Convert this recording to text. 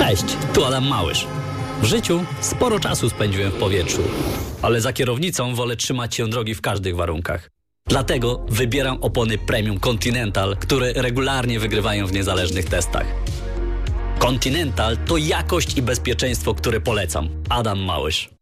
Cześć, tu Adam Małysz. W życiu sporo czasu spędziłem w powietrzu, ale za kierownicą wolę trzymać się drogi w każdych warunkach. Dlatego wybieram opony Premium Continental, które regularnie wygrywają w niezależnych testach. Continental to jakość i bezpieczeństwo, które polecam. Adam Małysz.